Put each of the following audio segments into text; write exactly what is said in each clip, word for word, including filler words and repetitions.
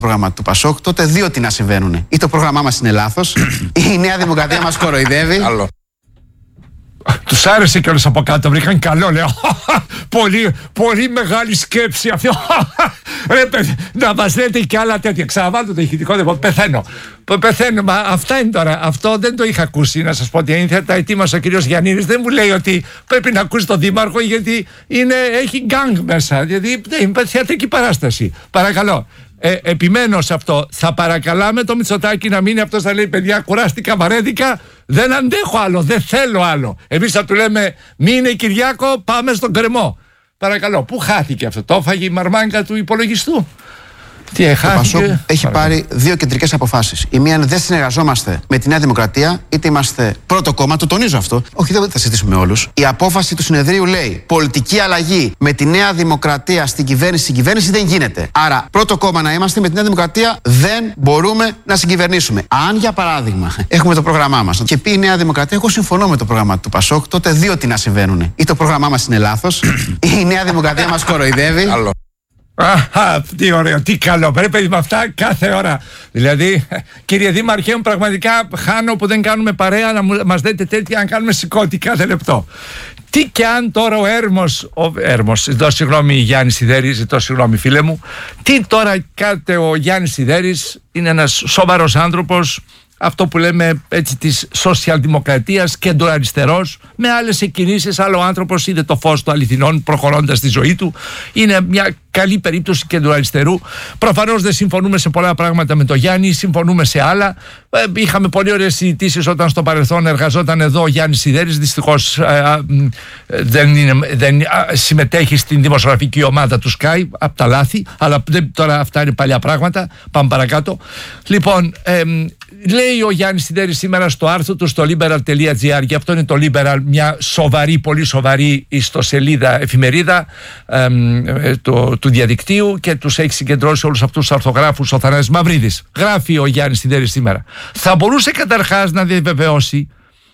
πρόγραμμα του Πασόκ, τότε δύο τι να συμβαίνουν. Ή το πρόγραμμά μας είναι λάθος, ή η Νέα Δημοκρατία μας κοροϊδεύει. Άλλο. Τους άρεσε κιόλας από κάτω, βρήκαν καλό, λέω. Πολύ, πολύ μεγάλη σκέψη αυτή. Ρε παιδί, να μας λέτε κι άλλα τέτοια. Ξαναβάλτε το ηχητικό, δεν πεθαίνω. Πεθαίνω, μα αυτά είναι τώρα. Αυτό δεν το είχα ακούσει, να σας πω ότι είναι. Τα ετοίμασε ο κύριος Γιαννίδης. Δεν μου λέει ότι πρέπει να ακούσει τον Δήμαρχο, γιατί είναι, έχει γκάνγκ μέσα. Γιατί είναι θεατρική παράσταση. Παρακαλώ. Ε, επιμένω σε αυτό. Θα παρακαλάμε το Μητσοτάκη να μείνει αυτός να λέει: παιδιά, κουράστηκα, βαρέθηκα, δεν αντέχω άλλο, δεν θέλω άλλο. Εμείς θα του λέμε: μείνε Κυριάκο, πάμε στον κρεμό. Παρακαλώ, πού χάθηκε αυτό? Το έφαγε η μαρμάγκα του υπολογιστού? Τι Το Πασόκ έχει πάρει δύο κεντρικές αποφάσεις. Η μία είναι: δεν συνεργαζόμαστε με τη Νέα Δημοκρατία, είτε είμαστε πρώτο κόμμα, το τονίζω αυτό. Όχι, δεν θα συζητήσουμε με όλους. Η απόφαση του συνεδρίου λέει: πολιτική αλλαγή με τη Νέα Δημοκρατία στην κυβέρνηση, στην κυβέρνηση δεν γίνεται. Άρα, πρώτο κόμμα να είμαστε, με τη Νέα Δημοκρατία δεν μπορούμε να συγκυβερνήσουμε. Αν, για παράδειγμα, έχουμε το πρόγραμμά μας και πει η Νέα Δημοκρατία: εγώ συμφωνώ με το πρόγραμμα του Πασόκ, τότε δύο τι να συμβαίνουν. Ή το πρόγραμμά μας είναι λάθος, ή η Νέα Δημοκρατία μας κοροϊδεύει. Άλλο. Αχ, τι ωραίο, τι καλό. Πρέπει με αυτά κάθε ώρα. Δηλαδή, κύριε Δήμαρχε, πραγματικά χάνω που δεν κάνουμε παρέα να μας λέτε τέτοια, αν κάνουμε σηκώτη κάθε λεπτό. Τι και αν τώρα ο Έρμος, ο Έρμος, ζητώ συγγνώμη Γιάννη Σιδέρης, ζητώ συγγνώμη φίλε μου, τι τώρα κάτε ο Γιάννης Σιδέρης, είναι ένας σοβαρός άνθρωπος, αυτό που λέμε έτσι της σοσιαλδημοκρατίας, κεντροαριστερός, με άλλες εκκινήσεις, άλλο άνθρωπος είδε το φως των αληθινών προχωρώντας τη ζωή του. Είναι μια καλή περίπτωση κεντροαριστερού. Προφανώς δεν συμφωνούμε σε πολλά πράγματα με τον Γιάννη, συμφωνούμε σε άλλα. Ε, είχαμε πολύ ωραίες συζητήσεις όταν στο παρελθόν εργαζόταν εδώ ο Γιάννης Σιδέρης. Δυστυχώς ε, ε, δεν, είναι, δεν ε, συμμετέχει στην δημοσιογραφική ομάδα του Sky, από τα λάθη, αλλά δεν, τώρα αυτά είναι παλιά πράγματα. Πάμε παρακάτω. Λοιπόν, ε, λέει ο Γιάννης Σιδέρης σήμερα στο άρθρο του στο liberal τελεία gr, και αυτό είναι το Liberal, μια σοβαρή, πολύ σοβαρή ιστοσελίδα, εφημερίδα ε, ε, το, του διαδικτύου, και τους έχει συγκεντρώσει όλους αυτούς τους αρθογράφους ο Θανάσης Μαυρίδης. Γράφει ο Γιάννης Σιδέρης σήμερα: θα μπορούσε καταρχάς να διαβεβαιώσει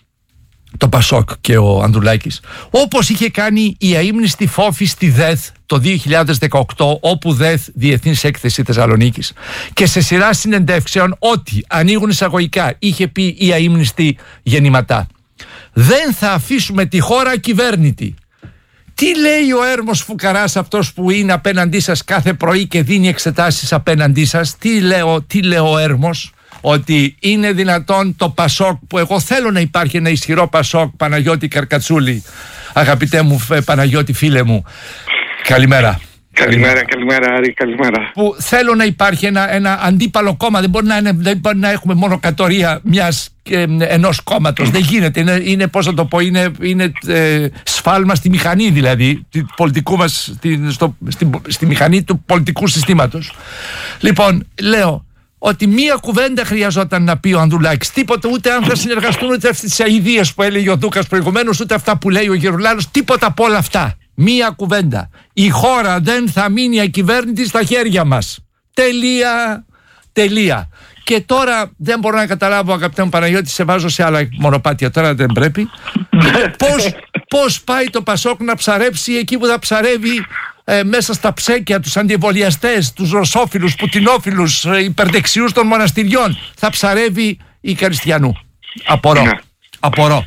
το Πασόκ και ο Ανδρουλάκης, όπως είχε κάνει η αείμνηστη φόφη στη ΔΕΘ το δύο χιλιάδες δεκαοκτώ, όπου ΔΕΘ, Διεθνής Έκθεση Θεσσαλονίκης, και σε σειρά συνεντεύξεων, ότι, ανοίγουν εισαγωγικά, είχε πει η αείμνηστη γεννηματά: δεν θα αφήσουμε τη χώρα ακυβέρνητη. Τι λέει ο Έρμος Φουκαράς, αυτός που είναι απέναντί σας κάθε πρωί και δίνει εξετάσεις απέναντί σας? Τι λέω, τι λέω ο Έρμος? Ότι είναι δυνατόν το Πασόκ, που εγώ θέλω να υπάρχει ένα ισχυρό Πασόκ, Παναγιώτη Καρκατσούλη, αγαπητέ μου Παναγιώτη φίλε μου, καλημέρα. Καλημέρα, καλημέρα Άρη, καλημέρα. Που θέλω να υπάρχει ένα, ένα αντίπαλο κόμμα. Δεν μπορεί να, είναι, δεν μπορεί να έχουμε μόνο κατορία μιας, ε, ενός κόμματος. Δεν γίνεται. Είναι, είναι, πώς θα το πω, είναι, είναι ε, σφάλμα στη μηχανή, δηλαδή, του πολιτικού μας, στη, στο, στη, στη μηχανή του πολιτικού συστήματος. Λοιπόν, λέω ότι μία κουβέντα χρειαζόταν να πει ο Ανδρουλάκης. Τίποτα, ούτε αν θα συνεργαστούν, ούτε αυτές τις αηδίες που έλεγε ο Δούκας προηγουμένως, ούτε αυτά που λέει ο Γερουλάνος, τίποτα από όλα αυτά. Μία κουβέντα: η χώρα δεν θα μείνει ακυβέρνητη στα χέρια μας. Τελεία. Τελεία. Και τώρα δεν μπορώ να καταλάβω, αγαπητέ μου Παναγιώτη, σε βάζω σε άλλα μονοπάτια, τώρα δεν πρέπει. Πώς, πώς πάει το Πασόκ να ψαρέψει εκεί που θα ψαρεύει, ε, μέσα στα ψέκια, τους αντιεμβολιαστές, τους ρωσόφιλους, πουτινόφιλους, ε, υπερδεξιούς των μοναστηριών? Θα ψαρεύει η Καριστιανού. Απορώ. Απορώ.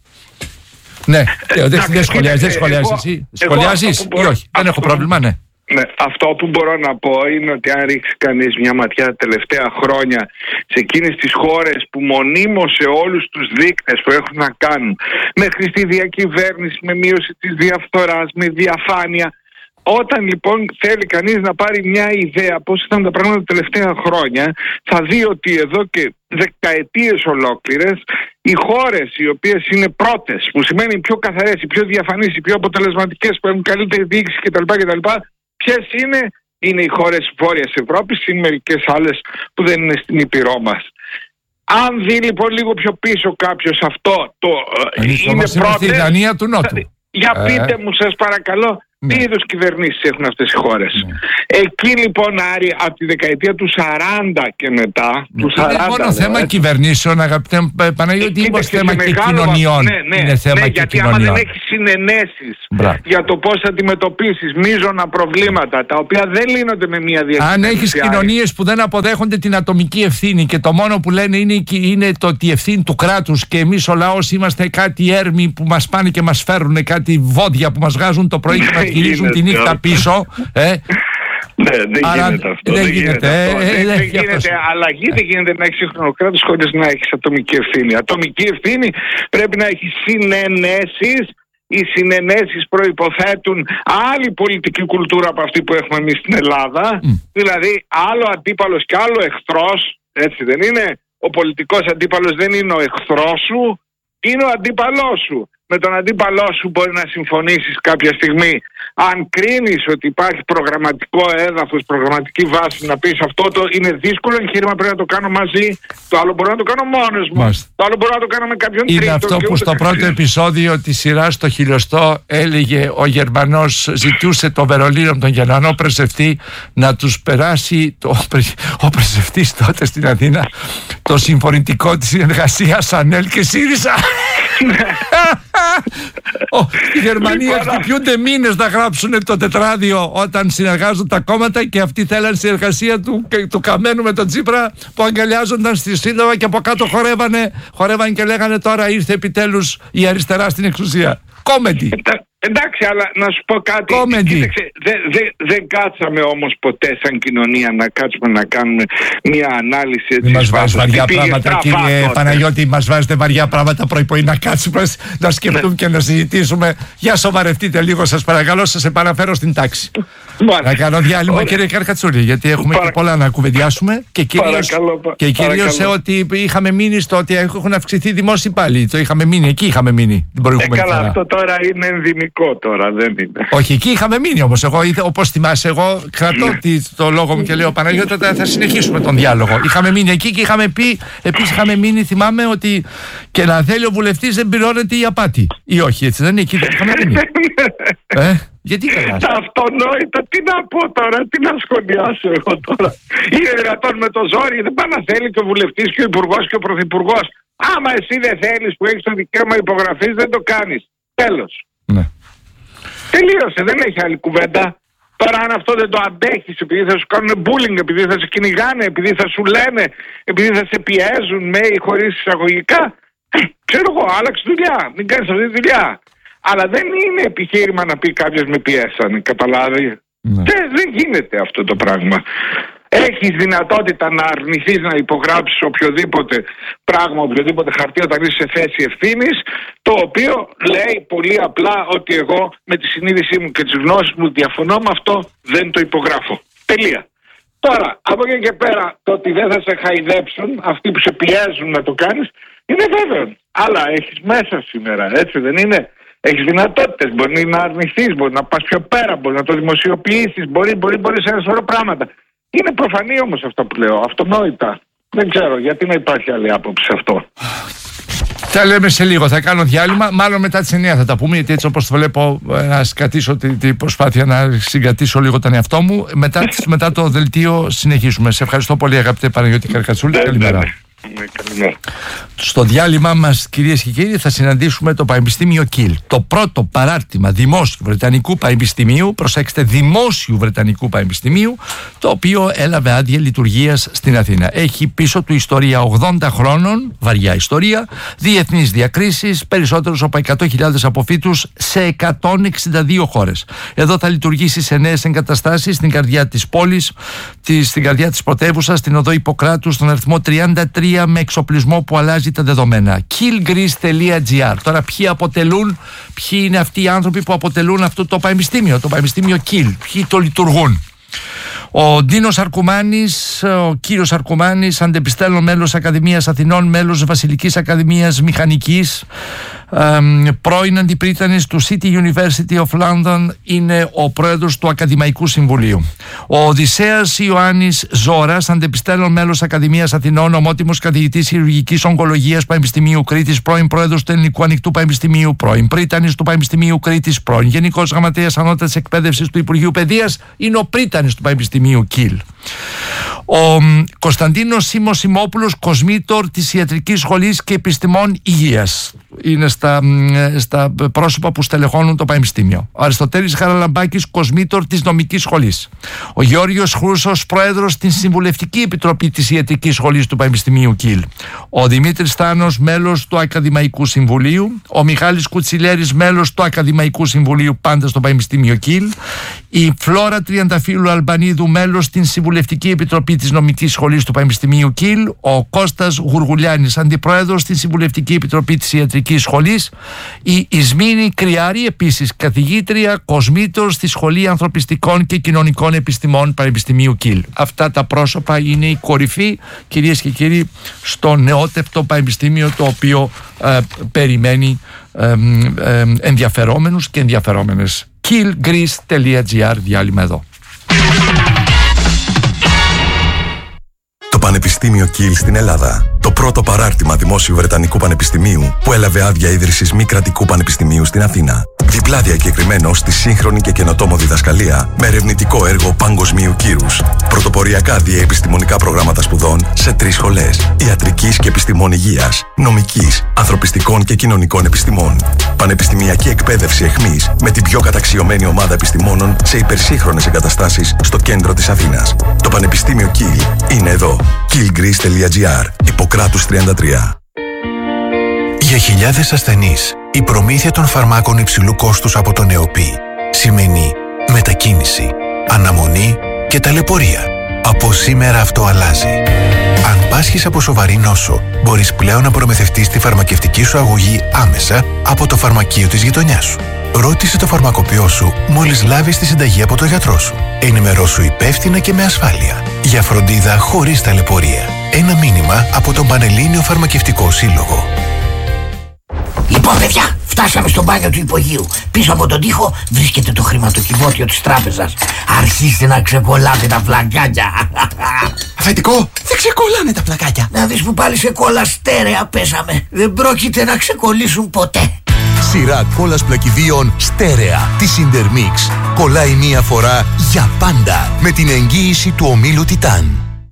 Ναι, δεν σχολιάζεις, δεν σχολιάζεις εσύ. Σχολιάζεις ή όχι? Δεν έχω πρόβλημα, ναι. Ναι, αυτό που μπορώ να πω είναι ότι αν ρίξει κανείς μια ματιά τα τελευταία χρόνια σε εκείνες τις χώρες που μονίμως σε όλους τους δείκτες που έχουν να κάνουν με χρηστή διακυβέρνηση, με μείωση της διαφθοράς, με διαφάνεια, όταν λοιπόν θέλει κανείς να πάρει μια ιδέα πώς ήταν τα πράγματα τα τελευταία χρόνια, θα δει ότι εδώ και δεκαετίες ολόκληρες οι χώρες οι οποίες είναι πρώτες, που σημαίνει οι πιο καθαρές, οι πιο διαφανείς, οι πιο αποτελεσματικές, που έχουν καλύτερη διοίκηση κτλ. κτλ. Ποιες είναι? Είναι οι χώρες Βόρειας Ευρώπης, είναι μερικές άλλες που δεν είναι στην Ήπειρό μας. Αν δει λοιπόν λίγο πιο πίσω κάποιος αυτό, το Εμείς είναι πρώτες. Στη Δανία του Νότου. Για πείτε ε. μου σας παρακαλώ, Τι είδους κυβερνήσεις έχουν αυτές οι χώρες? Ναι. Εκεί λοιπόν, Άρη, από τη δεκαετία του σαράντα και μετά. Ναι. Του σαράντα, είναι μόνο θέμα έτσι. Κυβερνήσεων, αγαπητέ Παναγιώτη, ή όμως θέμα και κοινωνιών? Ναι, ναι, είναι θέμα ναι, και γιατί κοινωνιών. άμα δεν έχεις συνενέσεις για το πώς θα αντιμετωπίσεις μείζωνα προβλήματα, τα οποία δεν λύνονται με μία διαδικασία. Αν έχεις κοινωνίες που δεν αποδέχονται την ατομική ευθύνη και το μόνο που λένε είναι, είναι το ότι η ευθύνη του κράτους και εμείς ο λαός είμαστε κάτι έρμοι που μας πάνε και μας φέρουν, κάτι βόδια που μας βγάζουν το πρωί και μας γυρίζουν τη νύχτα πίσω. Ε. Ναι, δεν Άρα, γίνεται αυτό. Δεν, δεν γίνεται, αυτό. Ε, δεν, ε, δεν γίνεται αλλαγή, δεν γίνεται να έχεις σύγχρονο κράτος χωρίς να έχεις ατομική ευθύνη. Ατομική ευθύνη πρέπει να έχει συνενέσεις. Οι συνενέσεις προϋποθέτουν άλλη πολιτική κουλτούρα από αυτή που έχουμε εμείς στην Ελλάδα. Mm. Δηλαδή άλλο αντίπαλος και άλλο εχθρός. Έτσι δεν είναι? Ο πολιτικός αντίπαλος δεν είναι ο εχθρός σου, είναι ο αντίπαλός σου. Με τον αντίπαλό σου μπορεί να συμφωνήσεις κάποια στιγμή. Αν κρίνεις ότι υπάρχει προγραμματικό έδαφος, προγραμματική βάση, να πεις αυτό το είναι δύσκολο εγχείρημα, πρέπει να το κάνω μαζί. Το άλλο μπορώ να το κάνω μόνος μου. Μάλιστα. Το άλλο μπορώ να το κάνω με κάποιον τρίτο. Είναι αυτό που στο πρώτο επεισόδιο της σειράς το Χιλιοστό έλεγε ο Γερμανός, ζητούσε το Βερολίνο, τον Γερμανό πρεσβευτή, να τους περάσει το, ο πρεσβευτής τότε στην Αθήνα το συμφωνητικό της συνεργασίας ΑΝΕΛ και ΣΥΡΙΖΑ. Οι Γερμανοί χτυπιούνται μήνες να γράψουν το τετράδιο όταν συνεργάζονται τα κόμματα και αυτοί θέλαν συνεργασία του, του Καμένου με τον Τσίπρα που αγκαλιάζονταν στη Σύνταγμα και από κάτω χορεύανε, χορεύανε και λέγανε τώρα ήρθε επιτέλους η αριστερά στην εξουσία. Κόμεντι. Εντάξει, αλλά να σου πω κάτι. Κοίταξε, δεν δε, δε κάτσαμε όμως ποτέ σαν κοινωνία να κάτσουμε να κάνουμε μια ανάλυση έτσι. Μας βάζεις βαριά πράγματα, κύριε Παναγιώτη, μας βάζετε βαριά πράγματα πρωί-πρωί να κάτσουμε να σκεφτούμε ναι. και να συζητήσουμε. Για σοβαρευτείτε λίγο, σας παρακαλώ, σας επαναφέρω στην τάξη. Μάλιστα. Να κάνω διάλειμμα, κύριε Καρκατσούρη, γιατί έχουμε Παρα... και πολλά να κουβεντιάσουμε και κυρίως, και κυρίως σε ότι είχαμε μείνει στο ότι έχουν αυξηθεί δημόσιοι πάλι. Το είχαμε μείνει, εκεί είχαμε μείνει την προηγούμενη φορά. Ε, καλά, αυτό τώρα είναι ενδυμικό τώρα, δεν είναι. Όχι, εκεί είχαμε μείνει όμως. Εγώ, όπως θυμάσαι, εγώ κρατώ το λόγο μου και λέω Παναγιώτα, θα συνεχίσουμε τον διάλογο. Είχαμε μείνει εκεί και είχαμε πει, επίσης είχαμε μείνει, θυμάμαι, ότι και να θέλει ο βουλευτής δεν πληρώνεται η απάτη. Ή όχι, έτσι δεν είναι, εκεί δεν είχαμε μείνει. ε, γιατί καλά. Τα αυτονόητα, τι να πω τώρα, τι να σχολιάσω εγώ τώρα. Είναι δυνατόν με το ζόρι, δεν πάει να θέλει και ο βουλευτής και ο υπουργός και ο πρωθυπουργός. Άμα εσύ δεν θέλεις που έχεις το δικαίωμα υπογραφής, δεν το κάνεις. Τέλος. Ναι. Τελείωσε, δεν έχει άλλη κουβέντα. Τώρα αν αυτό δεν το αντέχεις, επειδή θα σου κάνουν bullying, επειδή θα σε κυνηγάνε, επειδή θα σου λένε, επειδή θα σε πιέζουν με ή χωρίς εισαγωγικά, ε, ξέρω εγώ, άλλαξε δουλειά, μην κάνεις αυτή τη δουλειά. Αλλά δεν είναι επιχείρημα να πει κάποιος με πιέσανε, καταλάβει. Ναι. Δεν, δεν γίνεται αυτό το πράγμα. Έχεις δυνατότητα να αρνηθείς να υπογράψεις οποιοδήποτε πράγμα, οποιοδήποτε χαρτί όταν είσαι σε θέση ευθύνης, το οποίο λέει πολύ απλά ότι εγώ με τη συνείδησή μου και τις γνώσεις μου διαφωνώ με αυτό, δεν το υπογράφω. Τελεία. Τώρα, από εκεί και πέρα, το ότι δεν θα σε χαϊδέψουν, αυτοί που σε πιέζουν να το κάνεις, είναι βέβαιο. Αλλά έχεις μέσα σήμερα, έτσι δεν είναι? Έχεις δυνατότητες, μπορεί να αρνηθείς, μπορεί να πας πιο πέρα, μπορεί να το δημοσιοποιήσεις, μπορεί, μπορεί, μπορεί σε ένα σωρό πράγματα. Είναι προφανή όμως αυτό που λέω, αυτονόητα. Δεν ξέρω γιατί να υπάρχει άλλη άποψη σε αυτό. Θα λέμε σε λίγο, θα κάνω διάλειμμα, μάλλον μετά τις εννιά θα τα πούμε, γιατί έτσι όπως το βλέπω να συγκρατήσω την, την προσπάθεια να συγκρατήσω λίγο τον εαυτό μου. Μετά, μετά το δελτίο συνεχίσουμε. Σε ευχαριστώ πολύ αγαπητέ Παναγιώτη Καρκατσούλη, καλημέρα. Ναι, στο διάλειμμα μας, κυρίες και κύριοι, θα συναντήσουμε το Πανεπιστήμιο Κιλ. Το πρώτο παράρτημα δημόσιου Βρετανικού Πανεπιστημίου, προσέξτε, δημόσιου Βρετανικού Πανεπιστημίου, το οποίο έλαβε άδεια λειτουργίας στην Αθήνα. Έχει πίσω του ιστορία ογδόντα χρόνων, βαριά ιστορία, διεθνείς διακρίσεις, περισσότερους από εκατό χιλιάδες αποφύτους σε εκατόν εξήντα δύο χώρες. Εδώ θα λειτουργήσει σε νέες εγκαταστάσεις στην καρδιά της πόλης, στην καρδιά της πρωτεύουσας, στην οδό Ιπποκράτου, στον αριθμό τριάντα τρία, με εξοπλισμό που αλλάζει τα δεδομένα. κιλ γκρις τελεία τζι άρ. Τώρα ποιοι αποτελούν, ποιοι είναι αυτοί οι άνθρωποι που αποτελούν αυτό το πανεπιστήμιο, το Πανεπιστήμιο Κιλ, ποιοι το λειτουργούν. Ο Ντίνος Αρκουμάνης, ο κύριος Αρκουμάνης, αντεπιστέλλον μέλος Ακαδημίας Αθηνών, μέλος Βασιλικής Ακαδημίας Μηχανικής, Ε, πρώην αντιπρίτανης του City University of London είναι ο πρόεδρος του Ακαδημαϊκού Συμβουλίου. Ο Οδυσσέας Ιωάννης Ζώρας, αντεπιστέλλον μέλος Ακαδημίας Αθηνών, ομότιμος καθηγητής χειρουργικής ογκολογίας Πανεπιστημίου Κρήτης, πρώην πρόεδρος του Ελληνικού Ανοιχτού Πανεπιστημίου, πρώην πρίτανης του Πανεπιστημίου Κρήτης, πρώην γενικός γραμματέας ανώτατης εκπαίδευσης του Υπουργείου Παιδείας, είναι ο πρίτανης του Πανεπιστημίου Κιλ. Ο Κωνσταντίνος Σίμος Σιμόπουλος, κοσμήτορ της Ιατρικής Σχολής και Επιστημών Υγείας, είναι στα, στα πρόσωπα που στελεχώνουν το Πανεπιστήμιο. Ο Αριστοτέλης Χαραλαμπάκης, κοσμήτορ της Νομικής Σχολής. Ο Γεώργιος Χρούσος, πρόεδρος στην Συμβουλευτική Επιτροπή της Ιατρικής Σχολής του Πανεπιστημίου Κιλ. Ο Δημήτρης Στάνος, μέλος του Ακαδημαϊκού Συμβουλίου. Ο Μιχάλης Κουτσιλέρης, μέλος του Ακαδημαϊκού Συμβουλίου, πάντα στο Πανεπιστήμιο Κιλ. Η Φλόρα Τριανταφύλου Αλμπανίδου, μέλος στην Συμβουλευτική Επιτροπή της Νομικής Σχολής του Πανεπιστημίου Κιλ. Ο Κώστας Γουργουλιάνης, αντιπρόεδρος στην Συμβουλευτική Επιτροπή της Ιατρικής Σχολής. Η Ισμήνη Κρυάρη, επίσης καθηγήτρια, κοσμήτωρ στη Σχολή Ανθρωπιστικών και Κοινωνικών Επιστημών Πανεπιστημίου Κιλ. Αυτά τα πρόσωπα είναι η κορυφή, κυρίες και κύριοι, στο νεότευτο πανεπιστήμιο, το οποίο ε, περιμένει ε, ε, ενδιαφερόμενους και ενδιαφερόμενες. killgreece τελεία gr, διάλειμμα εδώ. Το Πανεπιστήμιο Κιλ στην Ελλάδα. Το πρώτο παράρτημα δημόσιου Βρετανικού Πανεπιστημίου που έλαβε άδεια ίδρυσης μη κρατικού πανεπιστημίου στην Αθήνα. Διπλά διακεκριμένο στη σύγχρονη και καινοτόμο διδασκαλία με ερευνητικό έργο παγκοσμίου κύρους. Πρωτοποριακά διαεπιστημονικά προγράμματα σπουδών σε τρεις σχολές: Ιατρικής και Επιστημών Υγείας, Νομικής, Ανθρωπιστικών και Κοινωνικών Επιστημών. Πανεπιστημιακή εκπαίδευση εχμής με την πιο καταξιωμένη ομάδα επιστημόνων σε υπερσύγχρονες εγκαταστάσεις στο κέντρο της Αθήνας. Το Πανεπιστήμιο Κιλ είναι εδώ. killgreece τελεία gr, Ιπποκράτους τριάντα τρία. Για χιλιάδες ασθενείς, η προμήθεια των φαρμάκων υψηλού κόστους από τον ΕΟΠΗ σημαίνει μετακίνηση, αναμονή και ταλαιπωρία. Από σήμερα αυτό αλλάζει. Αν πάσχεις από σοβαρή νόσο, μπορείς πλέον να προμηθευτείς τη φαρμακευτική σου αγωγή άμεσα από το φαρμακείο της γειτονιάς σου. Ρώτησε το φαρμακοποιό σου μόλις λάβεις τη συνταγή από τον γιατρό σου. Ενημερώσου υπεύθυνα και με ασφάλεια. Για φροντίδα χωρίς ταλαιπωρία. Ένα μήνυμα από τον Πανελλήνιο Φαρμακευτικό Σύλλογο. Λοιπόν, παιδιά, φτάσαμε στο μπάνιο του υπογείου. Πίσω από τον τοίχο βρίσκεται το χρηματοκιβώτιο της τράπεζας. Αρχίστε να ξεκολλάτε τα πλακάκια. Αφεντικό, δεν ξεκολλάνε τα πλακάκια. Να δεις που πάλι σε κόλλα στέρεα πέσαμε. Δεν πρόκειται να ξεκολλήσουν ποτέ. Σειρά κόλλας πλακιδίων στέρεα της Intermix. Κολλάει μία φορά για πάντα με την εγγύηση του ομίλου Τιτάν.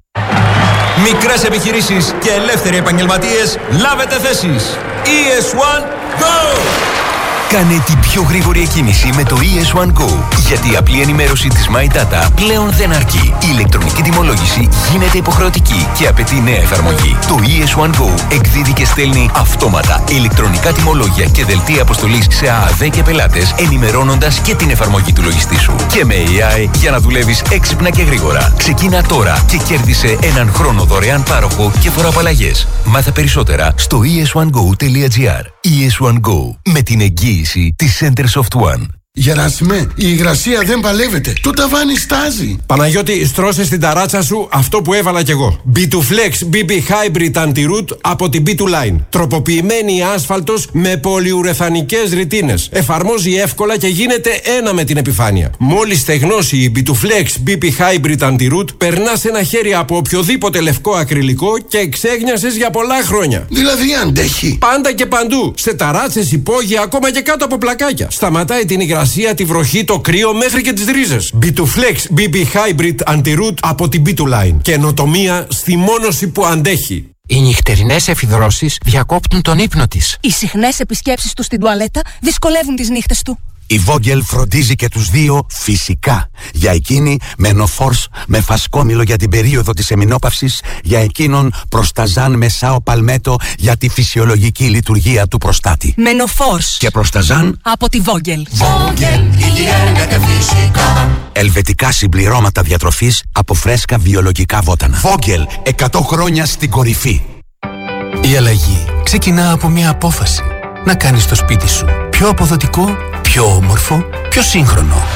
Μικρές επιχειρήσεις και ελεύθεροι επαγγελματίες, λάβετε θέσεις. ι ες ουάν Go! Κάνε την πιο γρήγορη εκκίνηση με το ι ες ουάν Go, γιατί η απλή ενημέρωση της My Data πλέον δεν αρκεί. Η ηλεκτρονική τιμολόγηση γίνεται υποχρεωτική και απαιτεί νέα εφαρμογή. Το ι ες ουάν Go εκδίδει και στέλνει αυτόματα ηλεκτρονικά τιμολόγια και δελτία αποστολής σε ΑΑΔ και πελάτες, ενημερώνοντας και την εφαρμογή του λογιστή σου. Και με έι άι για να δουλεύεις έξυπνα και γρήγορα. Ξεκίνα τώρα και κέρδισε έναν χρόνο δωρεάν πάροχο και φοροαπαλλαγές. Μάθε περισσότερα στο ι ες ουάν γκο τελεία gr. ι ες ουάν Go, με την εγγύηση της Centersoft One. Γεράσιμε, η υγρασία δεν παλεύεται. Το ταβάνι στάζει. Παναγιώτη, στρώσε στην ταράτσα σου αυτό που έβαλα κι εγώ. μπι του Flex μπι μπι Hybrid Anti-Root από την μπι του Line. Τροποποιημένη άσφαλτος με πολυουρεθανικές ρητίνες. Εφαρμόζει εύκολα και γίνεται ένα με την επιφάνεια. Μόλις στεγνώσει η μπι του Flex μπι μπι Hybrid Anti-Root, περνάς ένα χέρι από οποιοδήποτε λευκό ακριλικό και εξέγνιασες για πολλά χρόνια. Δηλαδή αντέχει. Πάντα και παντού. Σε ταράτσες, υπόγεια, ακόμα και κάτω από πλακάκια. Σταματάει την υγρασία, τη βροχή, το κρύο μέχρι και τις ρίζες. μπι του Flex μπι μπι Hybrid Anti-Root από την μπι του Line. Καινοτομία στη μόνωση που αντέχει. Οι νυχτερινές εφηδρώσεις διακόπτουν τον ύπνο της. Οι συχνές επισκέψεις του στην τουαλέτα δυσκολεύουν τις νύχτες του. Η Vogel φροντίζει και τους δύο φυσικά. Για εκείνη Menopause με φασκόμηλο για την περίοδο της εμεινόπαυσης, για εκείνον Προσταζάν με Σάο Παλμέτο για τη φυσιολογική λειτουργία του προστάτη. Menopause Και Προσταζάν από τη Vogel. Vogel υγιένεται φυσικά. Ελβετικά συμπληρώματα διατροφής από φρέσκα βιολογικά βότανα. Vogel, εκατό χρόνια στην κορυφή. Η αλλαγή ξεκινά από μια απόφαση. Να κάνεις το σπίτι σου πιο αποδοτικό, πιο όμορφο, πιο σύγχρονο.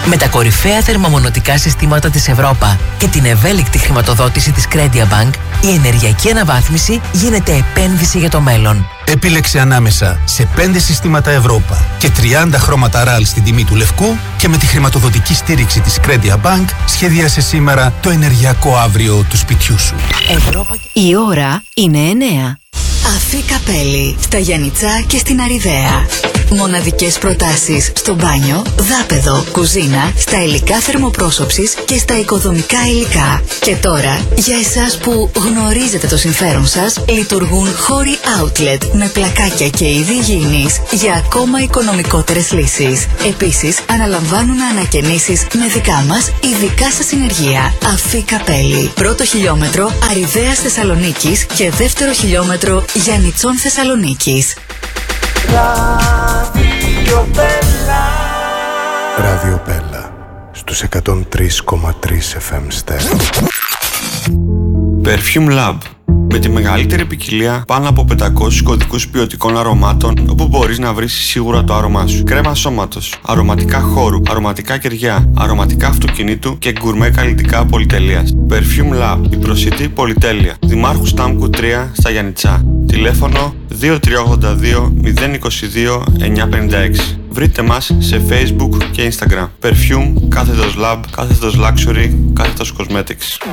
Με τα κορυφαία θερμομονωτικά συστήματα της Ευρώπη και την ευέλικτη χρηματοδότηση της Crediabank, η ενεργειακή αναβάθμιση γίνεται επένδυση για το μέλλον. Επίλεξε ανάμεσα σε πέντε συστήματα Ευρώπη και τριάντα χρώματα ραλ στην τιμή του λευκού και με τη χρηματοδοτική στήριξη της Crediabank σχεδίασε σήμερα το ενεργειακό αύριο του σπιτιού σου. Ευρώπη. Η ώρα είναι εννέα. Αφή Καπέλη, στα Γιαννιτσά και στην Αριδαία. Μοναδικές προτάσεις στο μπάνιο, δάπεδο, κουζίνα, στα υλικά θερμοπρόσωψης και στα οικοδομικά υλικά. Και τώρα, για εσάς που γνωρίζετε το συμφέρον σας, λειτουργούν χώροι outlet με πλακάκια και είδη υγιεινής για ακόμα οικονομικότερες λύσεις. Επίσης, αναλαμβάνουν ανακαινήσεις με δικά μας ειδικά σας συνεργεία. Αφή Καπέλη. Πρώτο χιλιόμετρο Αριδαίας Θεσσαλονίκης και δεύτερο χιλιόμετρο Γιαννιτσών Θεσσαλονίκης. Ράδιο Πέλα στους εκατόν τρία κόμμα τρία εφ εμ στέρεο. Perfume Lab. Με τη μεγαλύτερη ποικιλία πάνω από πεντακόσιους κωδικούς ποιοτικών αρωμάτων, όπου μπορείς να βρεις σίγουρα το άρωμά σου. Κρέμα σώματος, αρωματικά χώρου, αρωματικά κεριά, αρωματικά αυτοκινήτου και γκουρμέ καλλιτικά πολυτελείας. Perfume Lab, η προσιτή πολυτέλεια. Δημάρχου Στάμκου τρία στα Γιαννιτσά. Τηλέφωνο δύο τρία ογδόντα δύο μηδέν είκοσι δύο εννιακόσια πενήντα έξι. Βρείτε μας σε Facebook και Instagram. Perfume, κάθετος Lab, κάθετος Luxury, κάθετος Cosmetics.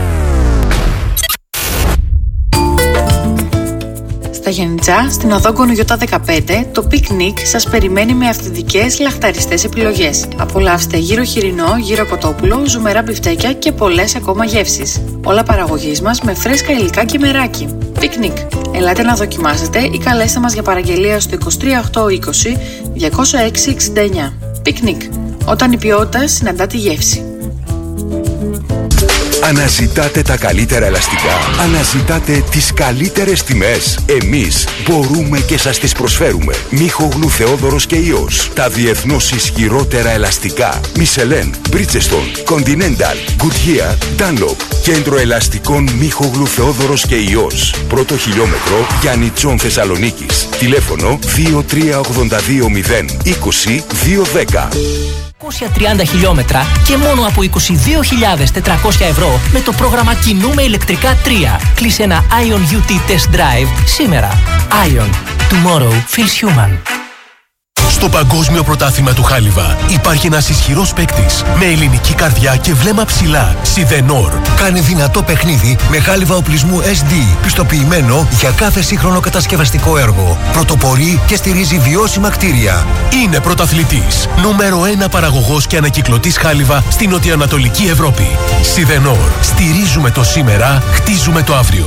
Στα Γιαννιτσά, στην οδό Γκονογιώτα δεκαπέντε, το πικνίκ σας περιμένει με αυθεντικές λαχταριστές επιλογές. Απολαύστε γύρο χοιρινό, γύρο κοτόπουλο, ζουμερά μπιφτέκια και πολλές ακόμα γεύσεις. Όλα παραγωγής μας με φρέσκα υλικά και μεράκι. Πικνίκ. Ελάτε να δοκιμάσετε ή καλέστε μας για παραγγελία στο είκοσι τρία οκτώ είκοσι διακόσια έξι εξήντα εννιά. Πικνίκ. Όταν η ποιότητα συναντά τη γεύση. Αναζητάτε τα καλύτερα ελαστικά. Αναζητάτε τις καλύτερες τιμές. Εμείς μπορούμε και σας τις προσφέρουμε. Μίχογλου Θεόδωρος και Ιός. Τα διεθνώς ισχυρότερα ελαστικά. Μισελέν, Bridgestone, Continental, Goodyear, Dunlop. Κέντρο ελαστικών Μίχογλου Θεόδωρος και Ιός. Πρώτο χιλιόμετρο Γιαννιτσών Θεσσαλονίκης. Τηλέφωνο δύο τρία ογδόντα δύο μηδέν είκοσι δύο δέκα. διακόσια τριάντα χιλιόμετρα και μόνο από είκοσι δύο χιλιάδες τετρακόσια ευρώ με το πρόγραμμα Κινούμε ηλεκτρικά τρία. Κλείσε ένα Ion γιου τι Test Drive σήμερα. Ion. Tomorrow feels human. Στο Παγκόσμιο Πρωτάθλημα του Χάλιβα υπάρχει ένας ισχυρός παίκτης με ελληνική καρδιά και βλέμμα ψηλά. Σιδενόρ. Κάνει δυνατό παιχνίδι με χάλιβα οπλισμού ες ντι, πιστοποιημένο για κάθε σύγχρονο κατασκευαστικό έργο. Πρωτοπορεί και στηρίζει βιώσιμα κτίρια. Είναι πρωταθλητής. Νούμερο ένα παραγωγός και ανακυκλωτής χάλιβα στην νοτιοανατολική Ευρώπη. Σιδενόρ. Στηρίζουμε το σήμερα, χτίζουμε το αύριο.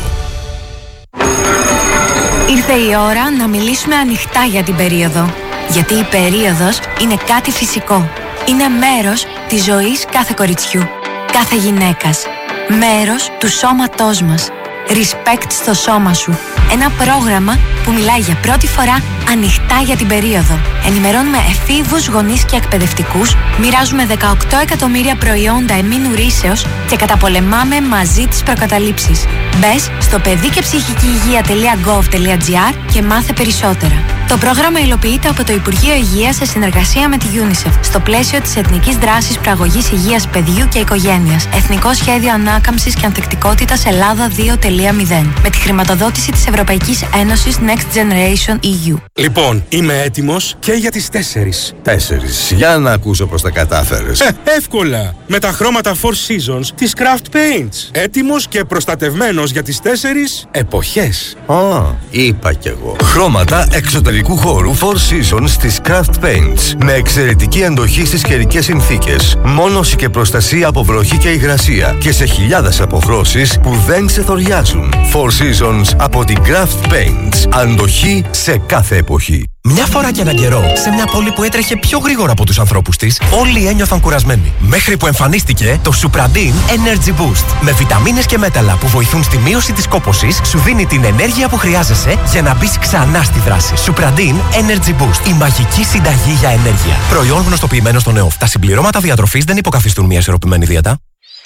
Ήρθε η ώρα να μιλήσουμε ανοιχτά για την περίοδο. Γιατί η περίοδος είναι κάτι φυσικό. Είναι μέρος της ζωής κάθε κοριτσιού, κάθε γυναίκας. Μέρος του σώματός μας. Respect στο σώμα σου. Ένα πρόγραμμα που μιλάει για πρώτη φορά ανοιχτά για την περίοδο. Ενημερώνουμε εφήβους, γονείς και εκπαιδευτικούς, μοιράζουμε δεκαοκτώ εκατομμύρια προϊόντα εμμήνου ρύσεως και καταπολεμάμε μαζί τις προκαταλήψεις. Μπες στο παιδί και ψυχική υγεία τελεία γκοβ τελεία τζι άρ και μάθε περισσότερα. Το πρόγραμμα υλοποιείται από το Υπουργείο Υγείας σε συνεργασία με τη UNICEF στο πλαίσιο της Εθνικής Δράσης Προαγωγής Υγείας Παιδιού και Οικογένειας. Εθνικό Σχέδιο Ανάκαμψης και Ανθεκτικότητας Ελλάδα δύο τελεία μηδέν. Με τη χρηματοδότηση της Ευρωπαϊκής Ένωσης Next Generation ι γιου. Λοιπόν, είμαι έτοιμος και για τις τέσσερις. Τέσσερις. Για να ακούσω πώς τα κατάφερες. Ε, εύκολα. Με τα χρώματα Four Seasons της Craft Paints. Έτοιμος και προστατευμένος για τις τέσσερις εποχές. Α, είπα κι εγώ. Χρώματα εξωτερικού χώρου Four Seasons της Craft Paints. Με εξαιρετική αντοχή στις καιρικές συνθήκες. Μόνωση και προστασία από βροχή και υγρασία. Και σε χιλιάδες αποχρώσεις που δεν ξεθοριάζουν. Four Seasons από την Craft Paints. Αντοχή σε κάθε εποχή. Μια φορά και έναν καιρό, σε μια πόλη που έτρεχε πιο γρήγορα από τους ανθρώπους της, όλοι ένιωθαν κουρασμένοι. Μέχρι που εμφανίστηκε το Supradin Energy Boost. Με βιταμίνες και μέταλλα που βοηθούν στη μείωση της κόπωσης, σου δίνει την ενέργεια που χρειάζεσαι για να μπεις ξανά στη δράση. Supradin Energy Boost. Η μαγική συνταγή για ενέργεια. Προϊόν γνωστοποιημένο στον ΕΟΦ. Τα συμπληρώματα διατροφής δεν υποκαθιστούν μια ισορροπημένη δίαιτα.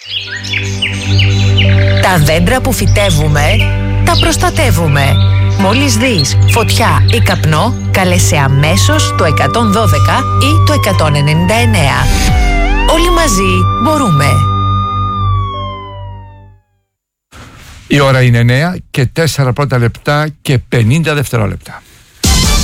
Τα δέντρα που φυτεύουμε, τα προστατεύουμε. Μόλις δεις φωτιά ή καπνό, καλέσαι αμέσως το εκατόν δώδεκα ή το εκατόν ενενήντα εννέα. Όλοι μαζί μπορούμε. Η ώρα είναι εννέα και τέσσερα πρώτα λεπτά και πενήντα δευτερόλεπτα.